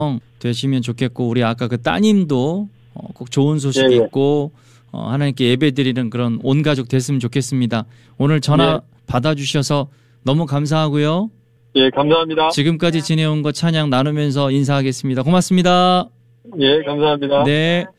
되시면 좋겠고 우리 아까 그 따님도 꼭 좋은 소식 있고 하나님께 예배드리는 그런 온 가족 됐으면 좋겠습니다. 오늘 전화 받아주셔서 너무 감사하고요. 예, 감사합니다. 지금까지 지내온 거 찬양 나누면서 인사하겠습니다. 고맙습니다. 예, 감사합니다. 네.